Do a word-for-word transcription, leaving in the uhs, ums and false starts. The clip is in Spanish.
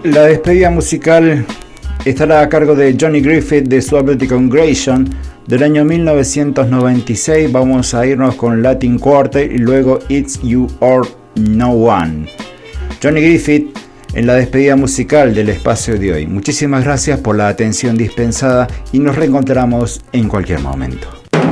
La despedida musical estará a cargo de Johnny Griffith de su álbum Congregation del año mil novecientos noventa y seis. Vamos a irnos con Latin Quartet y luego It's You or No One. Johnny Griffith en la despedida musical del espacio de hoy. Muchísimas gracias por la atención dispensada y nos reencontramos en cualquier momento.